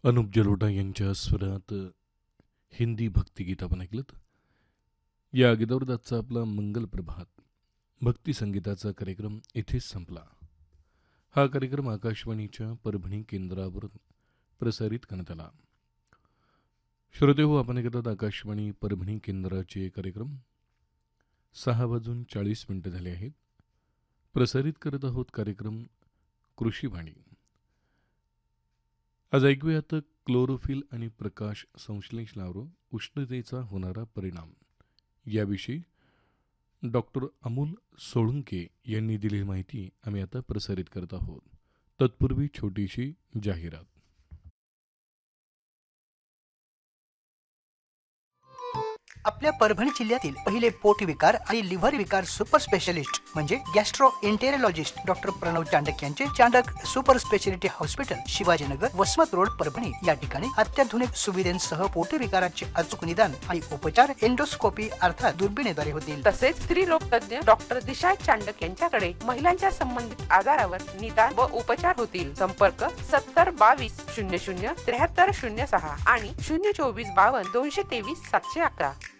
अनुप जलोटा यांच्या स्वरात हिंदी भक्तिगीत आपण ऐकलं. या गीतावर आजचा आपला मंगल प्रभात भक्ती संगीताचा कार्यक्रम इथेच संपला. हा कार्यक्रम आकाशवाणीच्या परभणी केंद्रावरून प्रसारित करण्यात आला. श्रोते हो, आपण ऐकतात आकाशवाणी परभणी केंद्राचे कार्यक्रम. 6:40 झाले आहेत. प्रसारित करत आहोत कार्यक्रम कृषीवाणी. आज ऐकूयात क्लोरोफिल आणि प्रकाश संश्लेषणावर उष्णतेचा होणारा परिणाम याविषयी डॉक्टर अमोल सोळंके यांनी दिलेली माहिती आम्ही आता प्रसारित करत आहोत. तत्पूर्वी छोटीशी जाहिरात. आपल्या परभणी जिल्ह्यातील पहिले पोट विकार आणि लिव्हर विकार सुपर स्पेशलिस्ट म्हणजे गॅस्ट्रोएंटेरोलॉजिस्ट डॉक्टर प्रणव चांडक यांचे Chandak super speciality hospital, Shivajinagar, Vasmat road, Parbhani या ठिकाणी अत्याधुनिक सुविधांसह पोट विकाराचे अचूक निदान आणि उपचार एंडोस्कोपी अर्थात दुर्बिणीद्वारे होतील. तसेच स्त्रीरोग तज्ञ डॉक्टर दिशा चांडक यांच्याकडे महिलांच्या संबंधित आजारावर निदान व उपचार होतील. संपर्क 70 22 00 73 06 आणि 024 52 223 711.